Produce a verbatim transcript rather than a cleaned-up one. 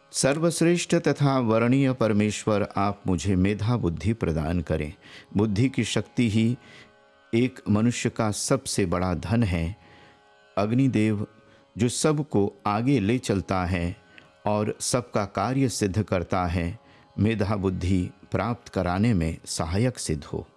सर्वश्रेष्ठ तथा वरणीय परमेश्वर, आप मुझे मेधा बुद्धि प्रदान करें। बुद्धि की शक्ति ही एक मनुष्य का सबसे बड़ा धन है। अग्निदेव जो सबको आगे ले चलता है और सबका कार्य सिद्ध करता है, मेधा बुद्धि प्राप्त कराने में सहायक सिद्ध हो।